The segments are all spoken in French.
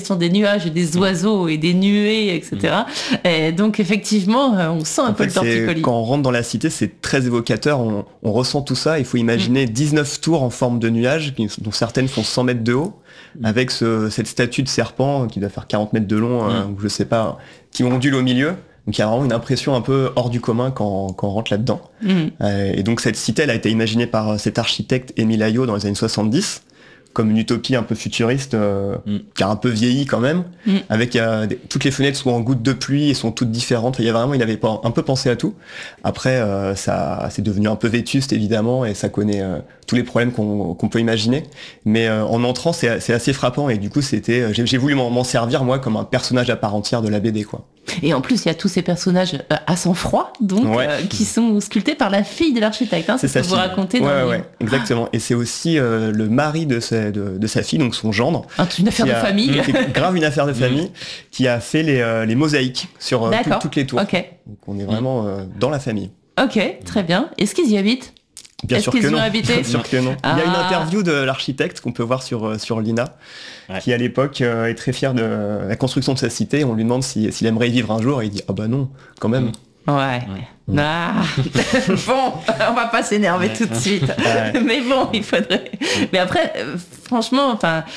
des nuages et des oiseaux et des nuées, etc. Et donc effectivement, on sent un peu le torticolis. Quand on rentre dans la cité, c'est très évocateur, on ressent tout ça. Il faut imaginer 19 tours en forme de nuages, dont certaines font 100 mètres de haut, avec cette statue de serpent qui doit faire 40 mètres de long, ou je sais pas, qui ondule au milieu. Donc il y a vraiment une impression un peu hors du commun quand on rentre là-dedans. Et donc cette cité, elle a été imaginée par cet architecte Émile Ayo dans les années 70, comme une utopie un peu futuriste, qui a un peu vieilli quand même, avec toutes les fenêtres sont en gouttes de pluie et sont toutes différentes. Il avait un peu pensé à tout. Après, ça c'est devenu un peu vétuste évidemment, et ça connaît tous les problèmes qu'on peut imaginer. Mais en entrant, c'est assez frappant, et du coup j'ai voulu m'en servir moi comme un personnage à part entière de la BD, quoi. Et en plus, il y a tous ces personnages à sang-froid, donc, qui sont sculptés par la fille de l'architecte. C'est ce que vous racontez dans le livre. Exactement. Et c'est aussi le mari de sa fille, donc son gendre. Une affaire de famille. C'est grave une affaire de famille, qui a fait les mosaïques sur toutes les tours. Okay. Donc on est vraiment dans la famille. Ok, très bien. Est-ce qu'ils y habitent ? Bien sûr que non. Bien sûr que non. Il y a une interview de l'architecte qu'on peut voir sur l'INA, qui à l'époque est très fier de la construction de sa cité. On lui demande s'il aimerait y vivre un jour, et il dit ah bah non, quand même. Ouais. Ah. Bon, on va pas s'énerver tout de suite. Mais bon, il faudrait. Mais après, franchement,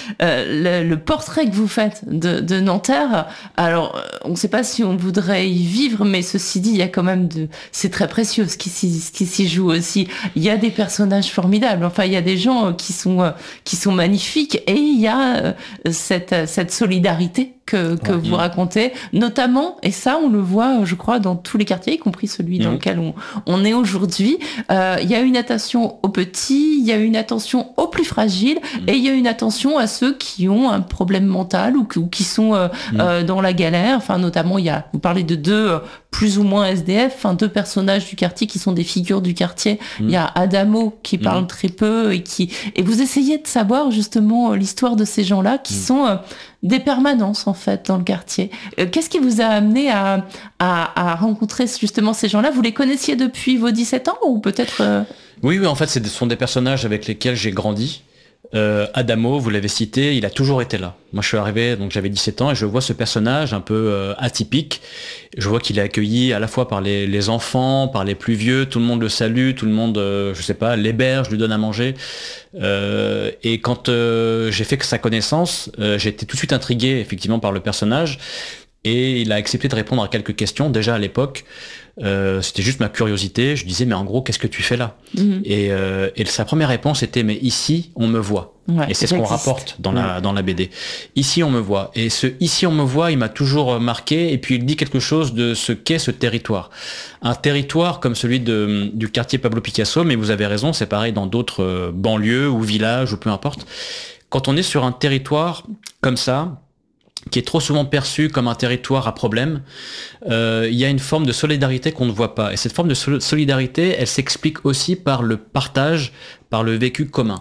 le portrait que vous faites de Nanterre, alors, on ne sait pas si on voudrait y vivre, mais ceci dit, il y a quand même c'est très précieux ce qui s'y joue aussi. Il y a des personnages formidables. Enfin, il y a des gens qui sont magnifiques, et il y a cette solidarité que vous racontez, notamment, et ça on le voit, je crois, dans tous les quartiers, y compris celui dans lequel on est aujourd'hui. Il y a une attention aux petits, il y a une attention aux plus fragiles, et il y a une attention à ceux qui ont un problème mental ou qui sont dans la galère. Enfin, notamment, vous parlez de deux plus ou moins SDF, deux personnages du quartier qui sont des figures du quartier. Il y a Adamo qui parle très peu et vous essayez de savoir justement l'histoire de ces gens-là qui sont des permanences en fait dans le quartier. Qu'est-ce qui vous a amené à rencontrer justement ces gens-là ? Vous les connaissiez depuis vos 17 ans ou peut-être Oui, en fait, ce sont des personnages avec lesquels j'ai grandi. Adamo, vous l'avez cité, il a toujours été là. Moi, je suis arrivé, donc j'avais 17 ans, et je vois ce personnage un peu atypique. Je vois qu'il est accueilli à la fois par les enfants, par les plus vieux, tout le monde le salue, tout le monde, je sais pas, l'héberge, lui donne à manger. Et quand j'ai fait sa connaissance, j'ai été tout de suite intrigué, effectivement, par le personnage. Et il a accepté de répondre à quelques questions, déjà à l'époque. C'était juste ma curiosité. Je disais, mais en gros, qu'est-ce que tu fais là ? Et sa première réponse était, mais ici, on me voit. Et c'est ce qu'on rapporte dans la BD. Ici, on me voit. Et ce « ici, on me voit », il m'a toujours marqué. Et puis, il dit quelque chose de ce qu'est ce territoire. Un territoire comme celui du quartier Pablo Picasso, mais vous avez raison, c'est pareil dans d'autres banlieues ou villages ou peu importe. Quand on est sur un territoire comme ça, qui est trop souvent perçu comme un territoire à problème, il y a une forme de solidarité qu'on ne voit pas. Et cette forme de solidarité, elle s'explique aussi par le partage, par le vécu commun.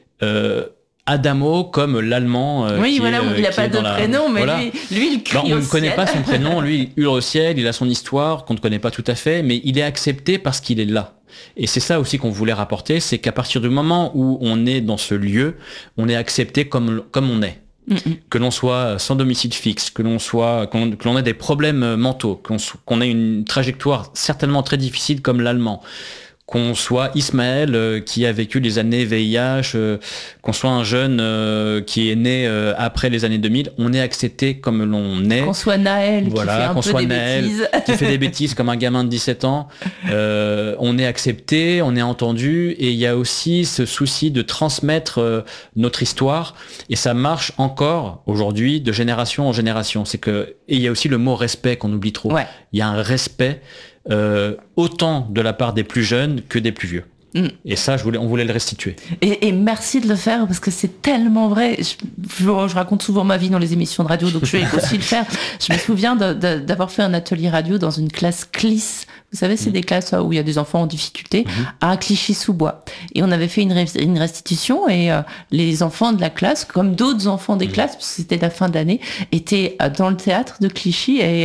Adamo, comme l'allemand. Il n'a pas de prénom, mais lui, il crie au ciel. On ne connaît pas son prénom, lui, il hurle au ciel, il a son histoire qu'on ne connaît pas tout à fait, mais il est accepté parce qu'il est là. Et c'est ça aussi qu'on voulait rapporter, c'est qu'à partir du moment où on est dans ce lieu, on est accepté comme on est. Que l'on soit sans domicile fixe, que l'on ait des problèmes mentaux, qu'on ait une trajectoire certainement très difficile comme l'allemand, qu'on soit Ismaël qui a vécu les années VIH, qu'on soit un jeune qui est né après les années 2000, on est accepté comme l'on est. Qu'on soit Naël qui fait un peu des bêtises. Qui fait des bêtises comme un gamin de 17 ans. On est accepté, on est entendu, et il y a aussi ce souci de transmettre notre histoire, et ça marche encore aujourd'hui de génération en génération. Et il y a aussi le mot respect qu'on oublie trop. Il y a un respect autant de la part des plus jeunes que des plus vieux. Et ça, on voulait le restituer. Et merci de le faire, parce que c'est tellement vrai. Je raconte souvent ma vie dans les émissions de radio, donc je vais aussi le faire. Je me souviens d'avoir fait un atelier radio dans une classe CLIS. Vous savez, c'est des classes où il y a des enfants en difficulté, à Clichy-sous-Bois. Et on avait fait une restitution, et les enfants de la classe, comme d'autres enfants des classes, parce que c'était la fin d'année, étaient dans le théâtre de Clichy, et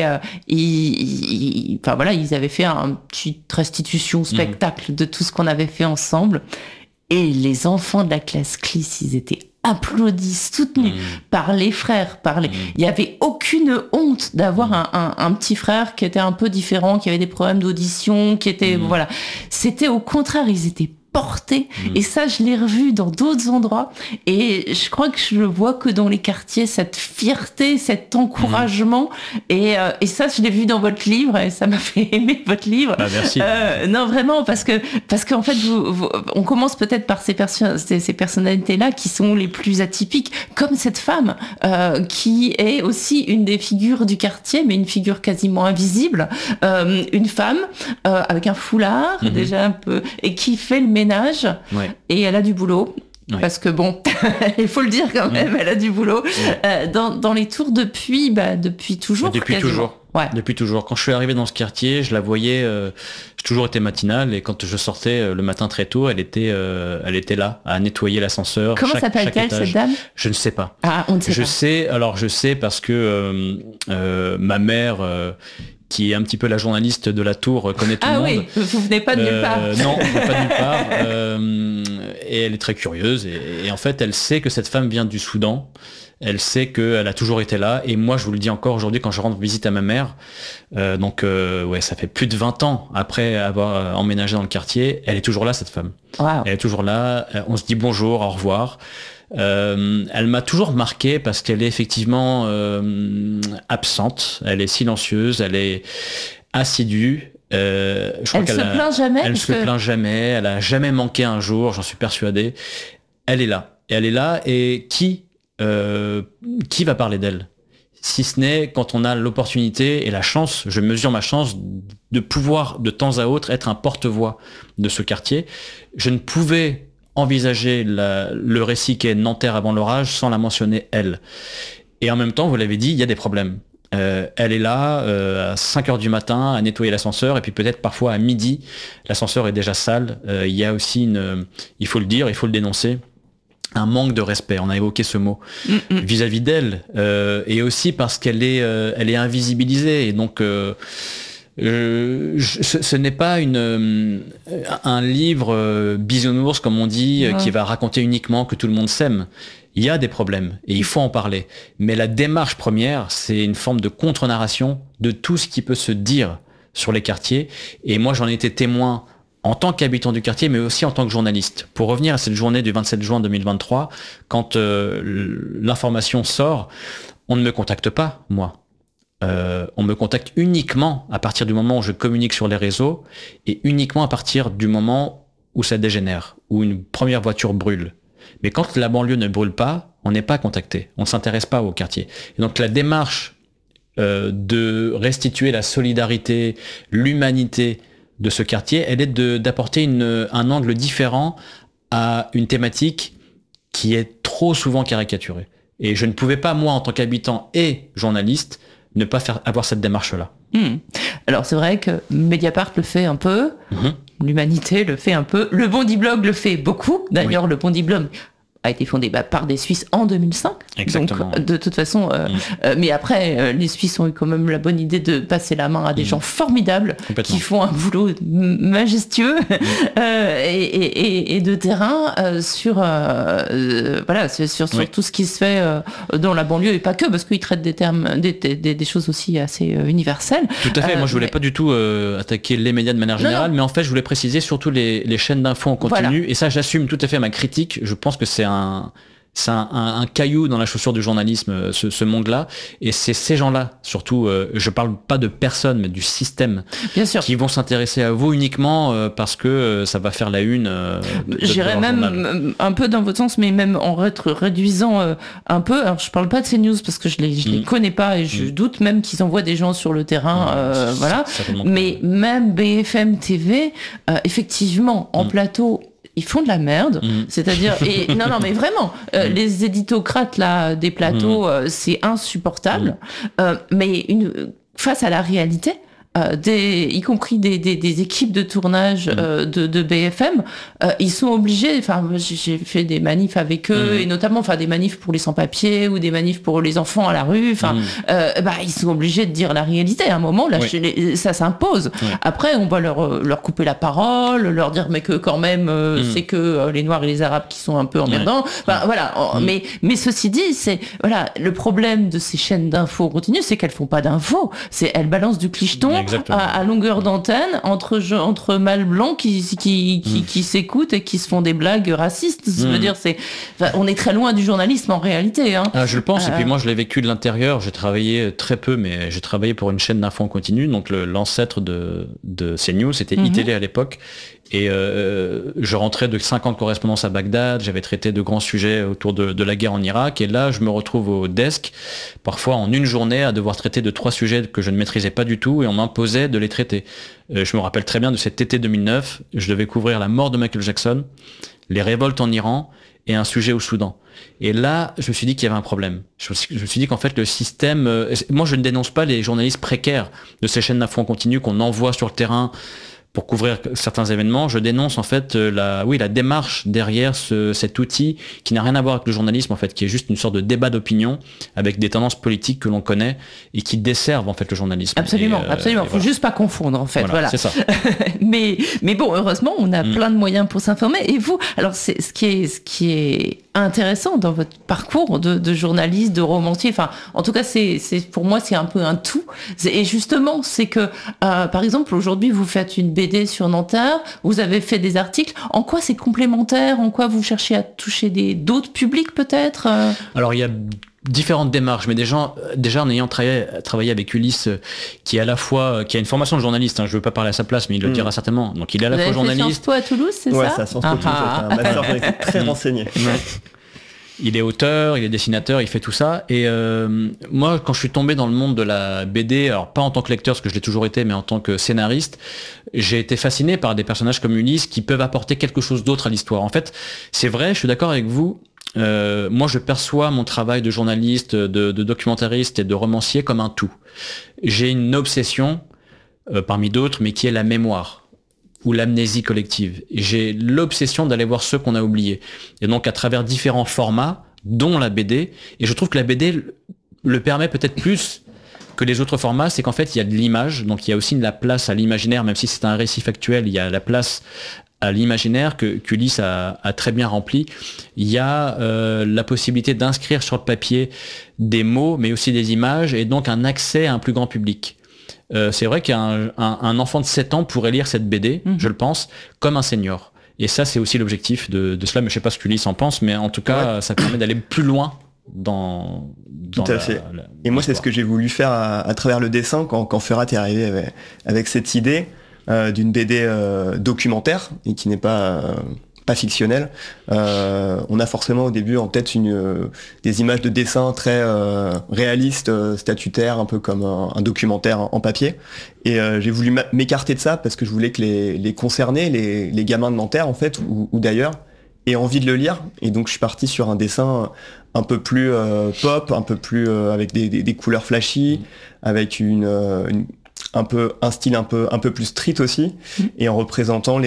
ils avaient fait une petite restitution, spectacle de tout ce qu'on avait fait ensemble. Et les enfants de la classe CLIS, ils étaient applaudie, soutenue par les frères, il n'y avait aucune honte d'avoir un petit frère qui était un peu différent, qui avait des problèmes d'audition, qui était, voilà. C'était au contraire, ils étaient porté. Et ça, je l'ai revu dans d'autres endroits. Et je crois que je le vois que dans les quartiers, cette fierté, cet encouragement. Et ça, je l'ai vu dans votre livre et ça m'a fait aimer votre livre. Bah, merci. Non, vraiment, parce qu'en fait, on commence peut-être par ces personnalités-là qui sont les plus atypiques, comme cette femme qui est aussi une des figures du quartier, mais une figure quasiment invisible. Une femme avec un foulard, déjà un peu, et qui fait le ménage. Et elle a du boulot. Parce que bon, il faut le dire quand même, elle a du boulot dans les tours depuis toujours. Depuis toujours. Ouais. Depuis toujours. Quand je suis arrivé dans ce quartier, je la voyais. J'ai toujours été matinale et quand je sortais le matin très tôt, elle était là à nettoyer l'ascenseur. Comment s'appelle-t-elle cette dame ? Je ne sais pas. Ah, on ne sait pas. Je sais parce que ma mère. Qui est un petit peu la journaliste de la tour, connaît tout le monde. Ah oui, vous venez pas de nulle part. Non, je venais pas de nulle part. Et elle est très curieuse. Et en fait, elle sait que cette femme vient du Soudan. Elle sait qu'elle a toujours été là. Et moi, je vous le dis encore aujourd'hui, quand je rends visite à ma mère, ça fait plus de 20 ans après avoir emménagé dans le quartier, elle est toujours là, cette femme. Wow. Elle est toujours là. On se dit bonjour, au revoir. Elle m'a toujours marqué parce qu'elle est effectivement absente, elle est silencieuse, elle est assidue. Elle se plaint jamais. Elle se plaint jamais. Elle a jamais manqué un jour, j'en suis persuadé. Elle est là. Et elle est là. Et qui va parler d'elle ? Si ce n'est quand on a l'opportunité et la chance, je mesure ma chance de pouvoir de temps à autre être un porte-voix de ce quartier. Je ne pouvais envisager le récit qu'est Nanterre avant l'orage sans la mentionner elle. Et en même temps, vous l'avez dit, il y a des problèmes. Elle est là à 5h du matin à nettoyer l'ascenseur et puis peut-être parfois à midi, l'ascenseur est déjà sale. Il y a aussi il faut le dire, il faut le dénoncer, un manque de respect. On a évoqué ce mot vis-à-vis d'elle et aussi parce qu'elle est invisibilisée et donc ce n'est pas un livre bisounours comme on dit qui va raconter uniquement que tout le monde s'aime. Il y a des problèmes et il faut en parler. Mais la démarche première, c'est une forme de contre-narration de tout ce qui peut se dire sur les quartiers. Et moi, j'en ai été témoin en tant qu'habitant du quartier, mais aussi en tant que journaliste. Pour revenir à cette journée du 27 juin 2023, quand l'information sort, on ne me contacte pas, moi. On me contacte uniquement à partir du moment où je communique sur les réseaux et uniquement à partir du moment où ça dégénère, où une première voiture brûle. Mais quand la banlieue ne brûle pas, on n'est pas contacté, on ne s'intéresse pas au quartier. Et donc la démarche de restituer la solidarité, l'humanité de ce quartier, elle est d'apporter un angle différent à une thématique qui est trop souvent caricaturée. Et je ne pouvais pas, moi, en tant qu'habitant et journaliste, ne pas avoir cette démarche-là. Alors c'est vrai que Mediapart le fait un peu, l'Humanité le fait un peu, le Bondi Blog le fait beaucoup. D'ailleurs, le Bondi Blog a été fondé par des Suisses en 2005. Exactement. Donc, de toute façon, mais après, les Suisses ont eu quand même la bonne idée de passer la main à des gens formidables qui font un boulot majestueux et de terrain sur tout ce qui se fait dans la banlieue et pas que, parce qu'ils traitent des termes, des choses aussi assez universelles. Tout à fait. Moi, je voulais pas du tout attaquer les médias de manière générale, mais en fait, je voulais préciser surtout les chaînes d'infos en continu. Et ça, j'assume tout à fait ma critique. Je pense que c'est un caillou dans la chaussure du journalisme, ce monde-là. Et c'est ces gens-là, surtout, je parle pas de personnes, mais du système, bien sûr, qui vont s'intéresser à vous uniquement parce que ça va faire la une. J'irais même un peu dans votre sens, mais même en réduisant un peu. Alors, je parle pas de CNews parce que je les connais pas et je doute même qu'ils envoient des gens sur le terrain, voilà. Mais même BFM TV, effectivement, en plateau, ils font de la merde, c'est-à-dire non mais vraiment les éditocrates là des plateaux c'est insupportable, mais face à la réalité y compris des équipes de tournage de BFM, ils sont obligés, enfin j'ai fait des manifs avec eux, et notamment des manifs pour les sans-papiers ou des manifs pour les enfants à la rue, ils sont obligés de dire la réalité. À un moment, là, ça s'impose. Après, on va leur couper la parole, leur dire mais que quand même, c'est que les Noirs et les Arabes qui sont un peu emmerdants. Mais ceci dit, c'est le problème de ces chaînes d'infos continues, c'est qu'elles font pas d'infos. Elles balancent du clicheton à longueur d'antenne entre mâles blancs qui s'écoutent et qui se font des blagues racistes. Je veux dire, on est très loin du journalisme en réalité. Hein. Je le pense. Et puis moi, je l'ai vécu de l'intérieur. J'ai travaillé très peu, mais j'ai travaillé pour une chaîne d'infos en continu. Donc l'ancêtre de CNews, c'était iTélé à l'époque. Et je rentrais de 5 ans de correspondance à Bagdad, j'avais traité de grands sujets autour de la guerre en Irak, et là je me retrouve au desk, parfois en une journée, à devoir traiter de 3 sujets que je ne maîtrisais pas du tout, et on m'imposait de les traiter. Je me rappelle très bien de cet été 2009, je devais couvrir la mort de Michael Jackson, les révoltes en Iran, et un sujet au Soudan. Et là, je me suis dit qu'il y avait un problème. Je me suis dit qu'en fait, le système... moi, je ne dénonce pas les journalistes précaires de ces chaînes d'infos en continu qu'on envoie sur le terrain pour couvrir certains événements. Je dénonce en fait la démarche derrière cet outil qui n'a rien à voir avec le journalisme, en fait, qui est juste une sorte de débat d'opinion avec des tendances politiques que l'on connaît et qui desservent en fait le journalisme. Absolument. Faut juste pas confondre, en fait. Voilà. C'est ça. mais bon, heureusement, on a plein de moyens pour s'informer. Et vous, alors ce qui est intéressant dans votre parcours de journaliste, de romancier, enfin, en tout cas, pour moi, c'est un peu un tout. Et justement, c'est que, par exemple, aujourd'hui, vous faites une BD sur Nanterre, vous avez fait des articles. En quoi c'est complémentaire? En quoi vous cherchez à toucher d'autres publics, peut-être? Alors, il y a différentes démarches, mais déjà en ayant travaillé avec Ulysse, qui a une formation de journaliste, je ne veux pas parler à sa place, mais il le dira certainement. Donc il est à la fois journaliste. Sciences Po à Toulouse, c'est ça? Ouais, c'est à Sciences Po Toulouse, c'est un master très renseigné. Il est auteur, il est dessinateur, il fait tout ça. Et moi, quand je suis tombé dans le monde de la BD, alors pas en tant que lecteur, parce que je l'ai toujours été, mais en tant que scénariste, j'ai été fasciné par des personnages comme Ulysse qui peuvent apporter quelque chose d'autre à l'histoire. En fait, c'est vrai, je suis d'accord avec vous. Moi, je perçois mon travail de journaliste, de documentariste et de romancier comme un tout. J'ai une obsession, parmi d'autres, mais qui est la mémoire ou l'amnésie collective. Et j'ai l'obsession d'aller voir ceux qu'on a oubliés. Et donc, à travers différents formats, dont la BD, et je trouve que la BD le permet peut-être plus que les autres formats, c'est qu'en fait, il y a de l'image, donc il y a aussi de la place à l'imaginaire, même si c'est un récit factuel, il y a la place à l'imaginaire qu'Ulysse a très bien rempli. Il y a la possibilité d'inscrire sur le papier des mots, mais aussi des images, et donc un accès à un plus grand public. C'est vrai qu'un enfant de 7 ans pourrait lire cette BD, je le pense, comme un senior. Et ça, c'est aussi l'objectif de cela, mais je ne sais pas ce qu'Ulysse en pense, mais en tout cas, ça permet d'aller plus loin dans tout à fait. Et moi, c'est ce que j'ai voulu faire à travers le dessin quand Ferrat est arrivé avec cette idée d'une BD documentaire, et qui n'est pas fictionnelle. On a forcément au début en tête des images de dessin très réalistes, statutaires, un peu comme un documentaire en papier. Et j'ai voulu m'écarter de ça parce que je voulais que les concernés, les gamins de Nanterre en fait, ou d'ailleurs, aient envie de le lire. Et donc je suis parti sur un dessin un peu plus pop, un peu plus avec des couleurs flashy, avec un style un peu plus street aussi, et en représentant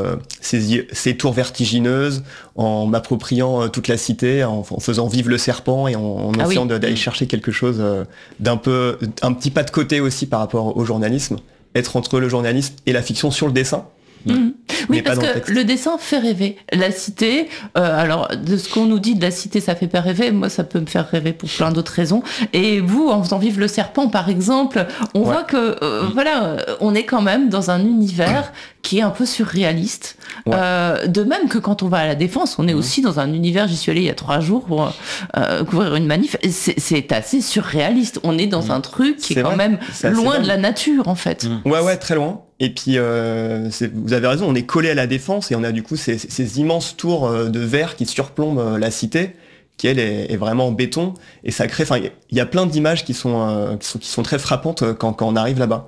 ces tours vertigineuses, en m'appropriant toute la cité, en faisant vivre le serpent, et en essayant d'aller chercher quelque chose un petit pas de côté aussi par rapport au journalisme, être entre le journalisme et la fiction sur le dessin. Oui, parce que le dessin fait rêver. La cité, alors de ce qu'on nous dit de la cité, ça fait pas rêver. Moi, ça peut me faire rêver pour plein d'autres raisons. Et vous, en faisant vivre le serpent, par exemple, on voit que on est quand même dans un univers qui est un peu surréaliste. De même que quand on va à la Défense, on est aussi dans un univers. J'y suis allée il y a 3 jours pour couvrir une manif. C'est assez surréaliste. On est dans un truc qui est quand même loin de la nature, en fait. Ouais, très loin. Et puis, vous avez raison, on est collé à la Défense et on a du coup ces immenses tours de verre qui surplombent la cité, qui elle est vraiment en béton, et ça crée. Enfin, il y a plein d'images qui sont très frappantes quand on arrive là-bas.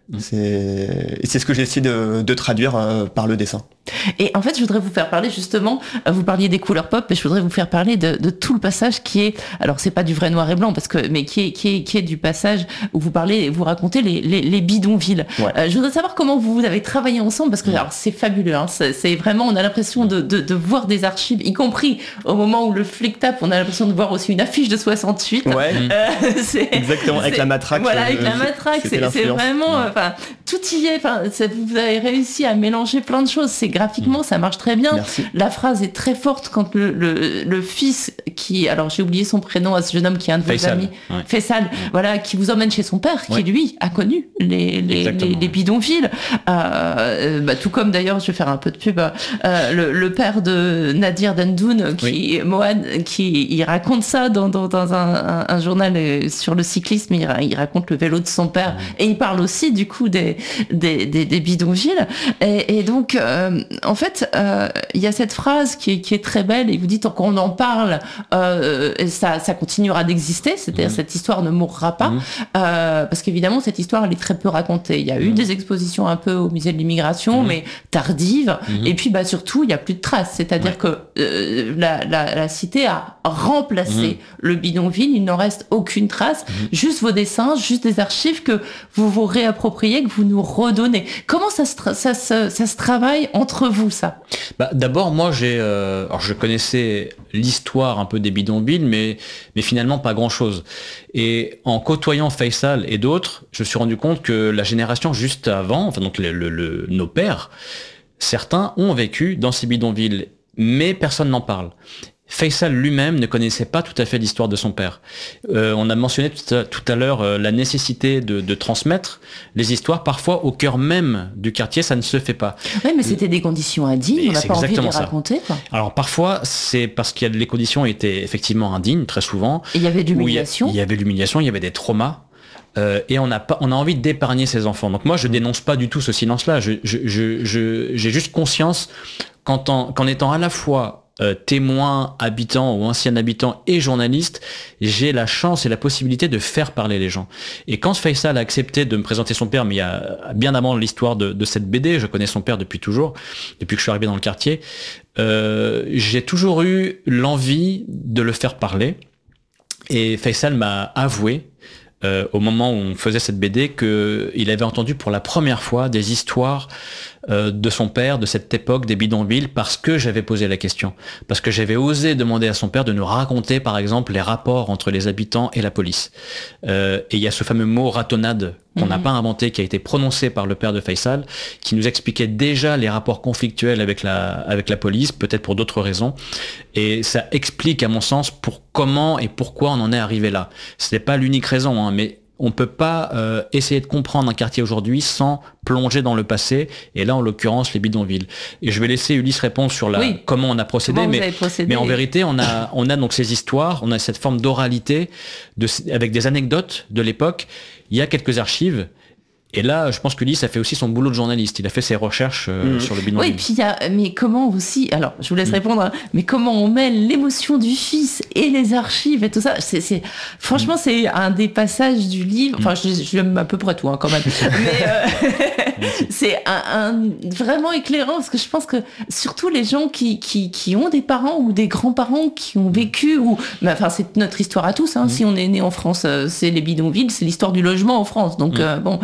Et c'est ce que j'essaie de traduire par le dessin. Et en fait, je voudrais vous faire parler justement, vous parliez des couleurs pop, mais je voudrais vous faire parler de tout le passage qui est, alors c'est pas du vrai noir et blanc, mais qui est du passage où vous racontez les bidonvilles. Ouais. Je voudrais savoir comment vous avez travaillé ensemble, parce que alors, c'est fabuleux, hein, c'est vraiment, on a l'impression de voir des archives, y compris au moment où le flic tape, on a l'impression de voir aussi une affiche de 68. Ouais. Exactement, avec la matraque. Voilà, avec la matraque, c'est vraiment, tout y est, vous avez réussi à mélanger plein de choses, graphiquement, ça marche très bien. Merci. La phrase est très forte quand le fils qui, alors j'ai oublié son prénom à ce jeune homme qui est un de vos amis, Faisal, voilà, qui vous emmène chez son père, qui lui a connu les bidonvilles. Tout comme d'ailleurs, je vais faire un peu de pub, le père de Nadir Dendoun, Mohan, il raconte ça dans un journal sur le cyclisme, il raconte le vélo de son père, et il parle aussi du coup des bidonvilles. Et donc, en fait, il y a cette phrase qui est très belle, et vous dites, tant qu'on en parle, ça continuera d'exister, c'est-à-dire cette histoire ne mourra pas, parce qu'évidemment, cette histoire, elle est très peu racontée. Il y a eu des expositions un peu au musée de l'immigration, mais tardives, et puis surtout, il n'y a plus de traces, c'est-à-dire que la cité a remplacé le bidonville, il n'en reste aucune trace, juste vos dessins, juste des archives que vous vous réappropriez, que vous nous redonnez. Comment ça se travaille entre vous, ça? D'abord, moi, je connaissais l'histoire un peu des bidonvilles, mais finalement pas grand-chose. Et en côtoyant Faisal et d'autres, je me suis rendu compte que la génération juste avant, donc nos pères, certains ont vécu dans ces bidonvilles, mais personne n'en parle. Faisal lui-même ne connaissait pas tout à fait l'histoire de son père. On a mentionné tout à l'heure la nécessité de transmettre les histoires. Parfois, au cœur même du quartier, ça ne se fait pas. Oui, mais c'était des conditions indignes, on n'a pas envie de les raconter, quoi. Alors parfois, c'est parce que les conditions étaient effectivement indignes, très souvent. Et il y avait de l'humiliation. Il y avait de l'humiliation, il y avait des traumas. Et on a envie d'épargner ces enfants. Donc moi, je dénonce pas du tout ce silence-là. J'ai juste conscience qu'en étant à la fois témoin, habitant ou ancien habitant et journaliste, j'ai la chance et la possibilité de faire parler les gens. Et quand Faisal a accepté de me présenter son père, mais il y a bien avant l'histoire de cette BD, je connais son père depuis toujours, depuis que je suis arrivé dans le quartier, j'ai toujours eu l'envie de le faire parler. Et Faisal m'a avoué, au moment où on faisait cette BD, qu'il avait entendu pour la première fois des histoires de son père, de cette époque des bidonvilles, parce que j'avais posé la question. Parce que j'avais osé demander à son père de nous raconter, par exemple, les rapports entre les habitants et la police. Et il y a ce fameux mot ratonnade qu'on n'a pas inventé, qui a été prononcé par le père de Faisal, qui nous expliquait déjà les rapports conflictuels avec la police, peut-être pour d'autres raisons. Et ça explique, à mon sens, comment et pourquoi on en est arrivé là. Ce n'est pas l'unique raison, hein, mais on ne peut pas essayer de comprendre un quartier aujourd'hui sans plonger dans le passé, et là en l'occurrence les bidonvilles. Et je vais laisser Ulysse répondre sur comment on a procédé, mais en vérité on a donc ces histoires, on a cette forme d'oralité avec des anecdotes de l'époque. Il y a quelques archives. Et là, je pense que Ulysse a fait aussi son boulot de journaliste. Il a fait ses recherches sur le bidonville. Oui, puis mais comment aussi, alors je vous laisse répondre, hein, mais comment on mêle l'émotion du fils et les archives et tout ça, franchement, c'est un des passages du livre, enfin, je l'aime à peu près tout, hein, quand même, mais c'est vraiment éclairant, parce que je pense que surtout les gens qui ont des parents ou des grands-parents qui ont vécu, enfin, c'est notre histoire à tous, hein, si on est né en France, c'est les bidonvilles, c'est l'histoire du logement en France, donc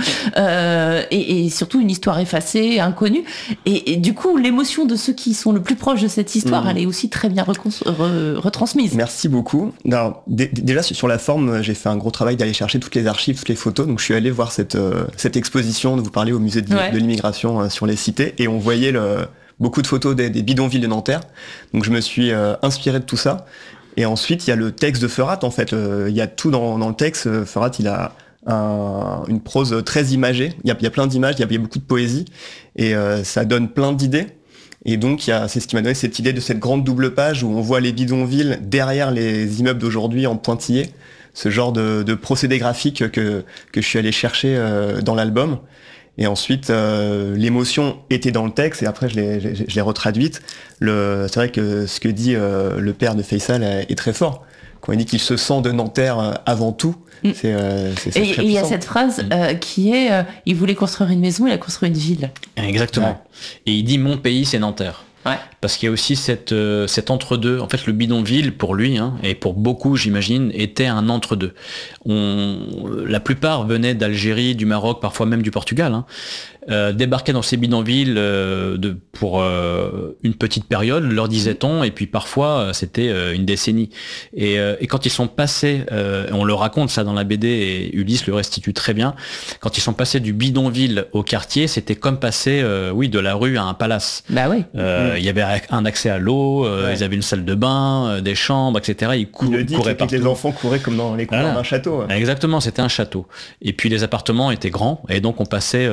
et surtout une histoire effacée, inconnue. Et du coup, l'émotion de ceux qui sont le plus proches de cette histoire, elle est aussi très bien retransmise. Merci beaucoup. Alors, déjà, sur la forme, j'ai fait un gros travail d'aller chercher toutes les archives, toutes les photos. Donc, je suis allé voir cette exposition dont vous parlez au musée de l'immigration sur les cités. Et on voyait beaucoup de photos des bidonvilles de Nanterre. Donc, je me suis inspiré de tout ça. Et ensuite, il y a le texte de Ferhat, en fait. Il y a tout dans le texte. Ferhat, il a une prose très imagée, il y a plein d'images, il y a beaucoup de poésie, et ça donne plein d'idées. Et donc c'est ce qui m'a donné cette idée de cette grande double page où on voit les bidonvilles derrière les immeubles d'aujourd'hui en pointillés, ce genre de procédé graphique que je suis allé chercher dans l'album. Et ensuite, l'émotion était dans le texte, et après je l'ai retraduite. C'est vrai que ce que dit le père de Faisal est très fort. quand il dit qu'il se sent de Nanterre avant tout. C'est et il y a cette phrase qui est il voulait construire une maison, il a construit une ville. Exactement. Ouais. Et il dit mon pays c'est Nanterre. Ouais. Parce qu'il y a aussi cet entre-deux. En fait, le bidonville, pour lui, et pour beaucoup, j'imagine, était un entre-deux. La plupart venaient d'Algérie, du Maroc, parfois même du Portugal, débarquaient dans ces bidonvilles pour une petite période, leur disait-on, et puis parfois, c'était une décennie. Et quand ils sont passés, on le raconte ça dans la BD, et Ulysse le restitue très bien, quand ils sont passés du bidonville au quartier, c'était comme passer de la rue à un palace. Bah oui. Il y avait un accès à l'eau, ils avaient une salle de bain, des chambres, etc. Ils couraient partout. Les enfants couraient comme dans les couloirs d'un château. Exactement, c'était un château. Et puis les appartements étaient grands, et donc on passait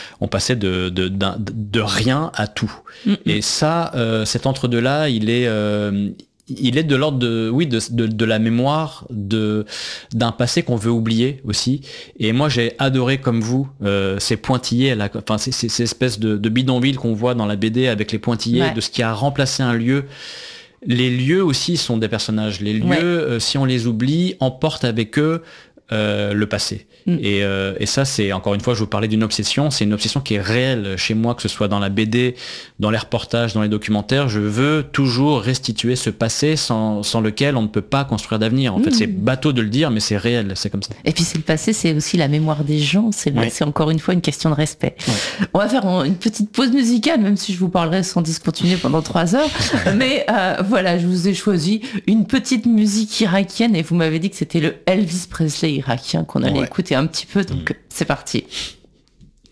de rien à tout. Et ça, cet entre-deux-là, il est de l'ordre de la mémoire d'un passé qu'on veut oublier aussi. Et moi j'ai adoré comme vous ces pointillés, ces espèces de bidonvilles qu'on voit dans la BD avec les pointillés de ce qui a remplacé un lieu. Les lieux aussi sont des personnages. Les lieux, si on les oublie, emportent avec eux le passé. Et ça, c'est, encore une fois, je vous parlais d'une obsession, c'est une obsession qui est réelle chez moi, que ce soit dans la BD, dans les reportages, dans les documentaires. Je veux toujours restituer ce passé sans lequel on ne peut pas construire d'avenir. En fait, c'est bateau de le dire, mais c'est réel, c'est comme ça. Et puis c'est le passé, c'est aussi la mémoire des gens, c'est encore une fois une question de respect. Ouais. On va faire une petite pause musicale, même si je vous parlerai sans discontinuer pendant 3 heures. Mais voilà, je vous ai choisi une petite musique irakienne, et vous m'avez dit que c'était le Elvis Presley irakien qu'on allait écouter un petit peu, donc c'est parti.